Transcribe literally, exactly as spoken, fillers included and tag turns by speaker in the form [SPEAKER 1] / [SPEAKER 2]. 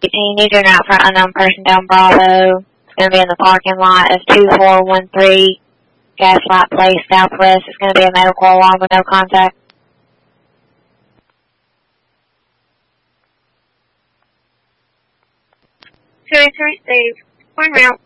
[SPEAKER 1] eighteen, need to out for unknown person down Bravo. It's going to be in the parking lot of two four one three Gaslight Place Southwest. It's going to be a medical alarm with no contact.
[SPEAKER 2] two eight three, Steve. One route.